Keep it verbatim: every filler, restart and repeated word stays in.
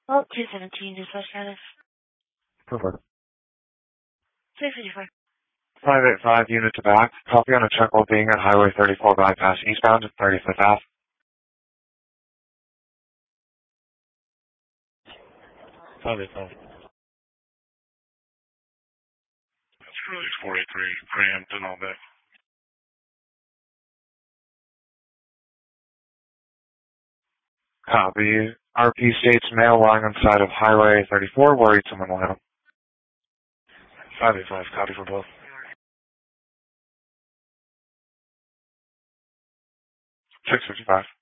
Oh, two seventeen, dispatch status. Perfect. six fifty-five. five eight five, unit to back. Copy on a check while being at Highway thirty-four bypass eastbound at thirty-fifth Ave. five eight five. That's really forty-three, cramped and all that. Copy. R P states male lying on side of Highway thirty-four, worried someone will hit him. five eight five, copy for both. six fifty-five.